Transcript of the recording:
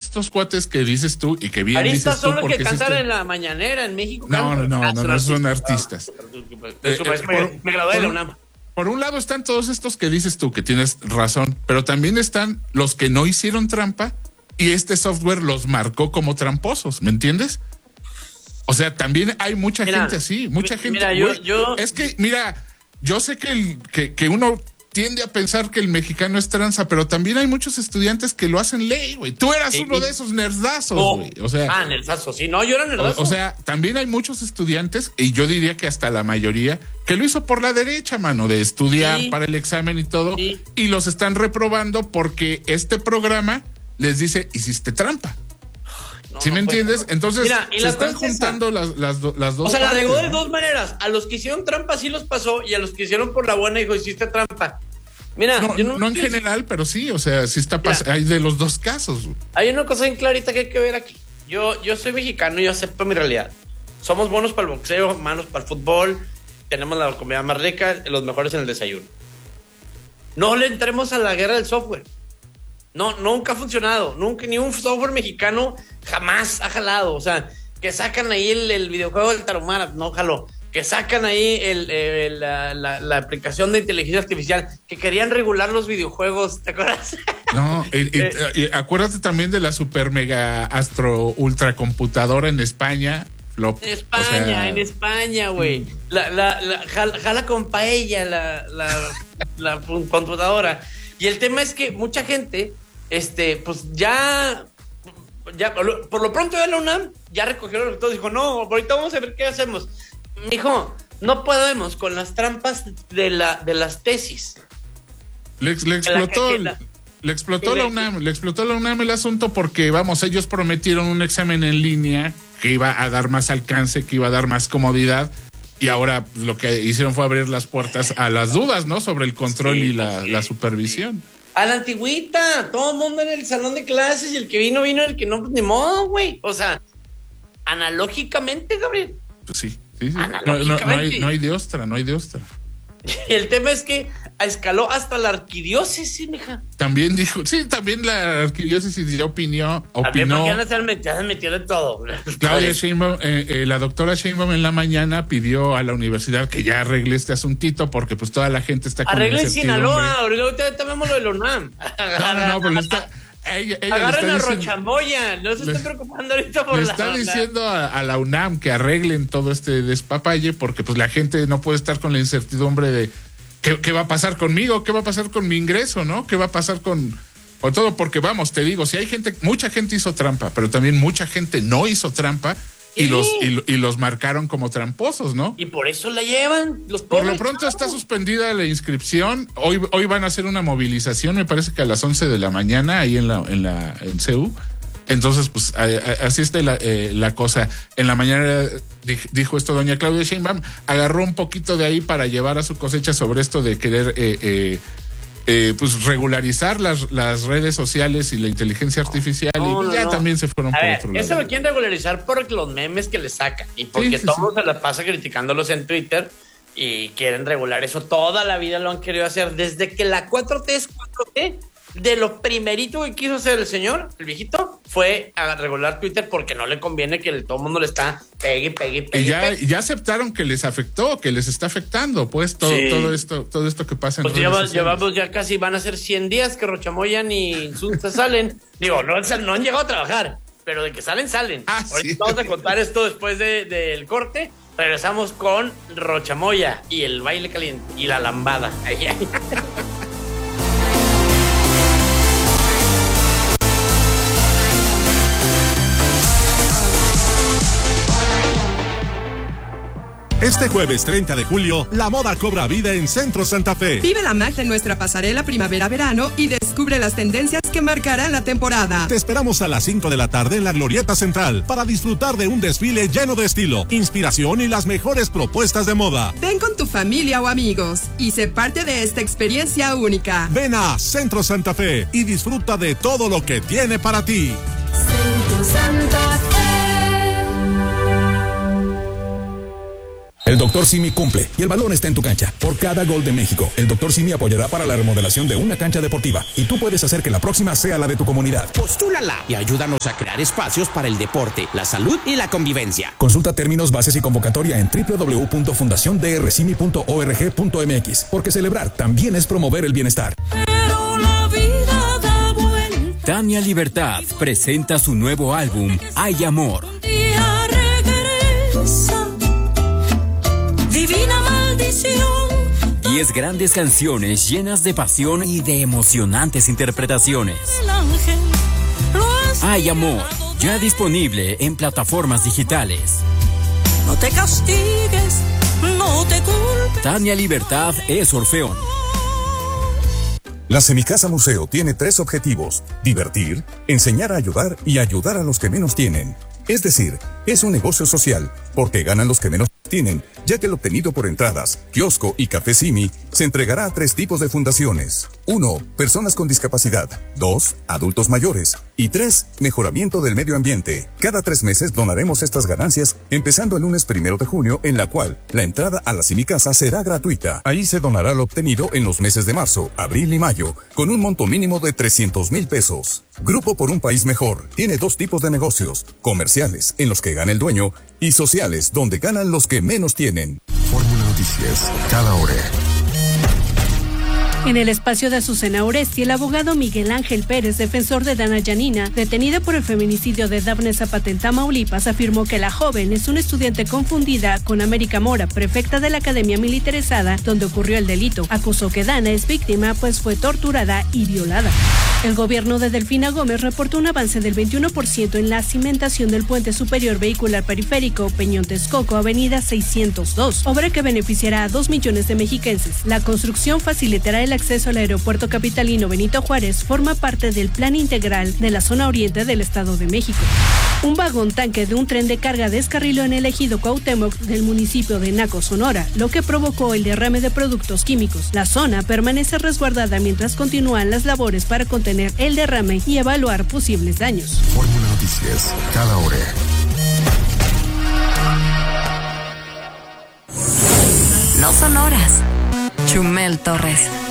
estos cuates que dices tú y que bien Aristas dices tú. son los que porque cantan en la mañanera en México. No, son artistas. Me gradué de la UNAM. Por un lado están todos estos que dices tú, que tienes razón, pero también están los que no hicieron trampa y este software los marcó como tramposos, ¿me entiendes? O sea, también hay mucha gente así, mucha gente. Mira, es que, mira, yo sé que uno tiende a pensar que el mexicano es tranza, pero también hay muchos estudiantes que lo hacen ley, güey. Tú eras uno de esos nerdazos, güey. O sea, nerdazos, sí. No, yo era nerdazo. O sea, también hay muchos estudiantes, y yo diría que hasta la mayoría, que lo hizo por la derecha, mano, de estudiar para el examen y todo, y los están reprobando porque este programa les dice, hiciste trampa. ¿Sí me entiendes? Entonces, mira, se están juntando las dos. O sea, la negó de dos maneras. A los que hicieron trampa sí los pasó, y a los que hicieron por la buena dijo, hiciste trampa. Mira, no en general, pero sí, o sea, sí está pasando. Hay de los dos casos. Hay una cosa bien clarita que hay que ver aquí. Yo soy mexicano y yo acepto mi realidad. Somos buenos para el boxeo, malos para el fútbol, tenemos la comida más rica, los mejores en el desayuno. No le entremos a la guerra del software. No, nunca ha funcionado. Nunca, ni un software mexicano jamás ha jalado. O sea, que sacan ahí el videojuego del Tarahumara, no jaló. Que sacan ahí la aplicación de inteligencia artificial, que querían regular los videojuegos, ¿te acuerdas? No, y acuérdate también de la super mega astro ultra computadora en España. En España, güey. Jala con paella la computadora. Y el tema es que mucha gente, pues ya por lo pronto de la UNAM ya recogió los resultados. Dijo, no, ahorita vamos a ver qué hacemos. Mijo, no podemos con las trampas de las tesis. Le explotó la UNAM el asunto porque, vamos, ellos prometieron un examen en línea que iba a dar más alcance, que iba a dar más comodidad. Y ahora lo que hicieron fue abrir las puertas a las dudas, ¿no? Sobre el control y la supervisión. A la antigüita, todo el mundo en el salón de clases, y el que vino, el que no, pues ni modo, güey. O sea, analógicamente, Gabriel. Pues sí. No hay de ostra. Y el tema es que escaló hasta la arquidiócesis, mija. También la arquidiócesis ya opinó. También porque se han metido de todo. Claudia Sheinbaum, la doctora Sheinbaum en la mañana pidió a la universidad que ya arregle este asuntito porque pues toda la gente está con arreglen Sinaloa, ahorita también lo del UNAM. No, pero ella agarren a Rochamoya, no se estén preocupando ahorita por le está diciendo a la UNAM que arreglen todo este despapalle porque pues la gente no puede estar con la incertidumbre de ¿qué va a pasar conmigo? ¿Qué va a pasar con mi ingreso? ¿No? ¿Qué va a pasar con todo? Porque vamos, te digo, si hay mucha gente hizo trampa, pero también mucha gente no hizo trampa y los marcaron como tramposos, ¿no? Y por eso la llevan los pobres. Por lo pronto está suspendida la inscripción. Hoy van a hacer una movilización, me parece que a las 11 de la mañana ahí en CEU. Entonces, pues así está la cosa. En la mañana dijo esto doña Claudia Sheinbaum, agarró un poquito de ahí para llevar a su cosecha sobre esto de querer pues regularizar las redes sociales y la inteligencia artificial también se fueron por otro lado. Eso lo quieren regularizar por los memes que le sacan y porque todo se la pasa criticándolos en Twitter y quieren regular eso. Toda la vida lo han querido hacer desde que la 4T es 4T. De lo primerito que quiso hacer el señor, el viejito, fue a regular Twitter porque no le conviene que todo el mundo le está pegue. Y ya aceptaron que les afectó, que les está afectando, pues todo esto que pasa en redes sociales. Llevamos ya casi, van a ser 100 días que Rochamoya ni Insulta salen. Digo, no han llegado a trabajar, pero de que salen. Ahorita vamos a contar esto después del corte. Regresamos con Rochamoya y el baile caliente y la lambada. Este jueves 30 de julio, la moda cobra vida en Centro Santa Fe. Vive la magia en nuestra pasarela primavera-verano y descubre las tendencias que marcarán la temporada. Te esperamos a las 5 de la tarde en la Glorieta Central para disfrutar de un desfile lleno de estilo, inspiración y las mejores propuestas de moda. Ven con tu familia o amigos y sé parte de esta experiencia única. Ven a Centro Santa Fe y disfruta de todo lo que tiene para ti. Centro Santa Fe. El Dr. Simi cumple y el balón está en tu cancha. Por cada gol de México, el Dr. Simi apoyará para la remodelación de una cancha deportiva y tú puedes hacer que la próxima sea la de tu comunidad. Postúlala y ayúdanos a crear espacios para el deporte, la salud y la convivencia. Consulta términos, bases y convocatoria en www.fundaciondrcimi.org.mx, porque celebrar también es promover el bienestar. Pero la vida da vuelta. Tania Libertad presenta su nuevo álbum, Hay Amor. Día regresa. Divina maldición. 10 grandes canciones llenas de pasión y de emocionantes interpretaciones. El ángel lo has Hay Amor, librado ya disponible en plataformas digitales. No te castigues, no te culpes. Tania Libertad es Orfeón. La Semicasa Museo tiene 3 objetivos: divertir, enseñar a ayudar y ayudar a los que menos tienen. Es decir, es un negocio social, porque ganan los que menos tienen, ya que el obtenido por entradas, kiosco y café Simi se entregará a 3 tipos de fundaciones. 1. Personas con discapacidad. 2. Adultos mayores. Y 3. Mejoramiento del medio ambiente. Cada 3 meses donaremos estas ganancias, empezando el lunes 1 de junio, en la cual la entrada a la Semicasa será gratuita. Ahí se donará lo obtenido en los meses de marzo, abril y mayo, con un monto mínimo de 300,000 pesos. Grupo por un País Mejor tiene 2 tipos de negocios: comerciales, en los que gana el dueño, y sociales, donde ganan los que menos tienen. Fórmula Noticias, cada hora. En el espacio de Azucena Oresti, el abogado Miguel Ángel Pérez, defensor de Dana Yanina, detenida por el feminicidio de Dafne Zapata en Tamaulipas, afirmó que la joven es una estudiante confundida con América Mora, prefecta de la Academia Militarizada, donde ocurrió el delito. Acusó que Dana es víctima, pues fue torturada y violada. El gobierno de Delfina Gómez reportó un avance del 21% en la cimentación del puente superior vehicular periférico Peñón-Texcoco, avenida 602, obra que beneficiará a 2 millones de mexiquenses. La construcción facilitará el acceso al aeropuerto capitalino Benito Juárez, forma parte del plan integral de la zona oriente del Estado de México. Un vagón tanque de un tren de carga descarriló en el ejido Cuauhtémoc del municipio de Naco, Sonora, lo que provocó el derrame de productos químicos. La zona permanece resguardada mientras continúan las labores para contener el derrame y evaluar posibles daños. Fórmula Noticias, cada hora. No son horas. Chumel Torres.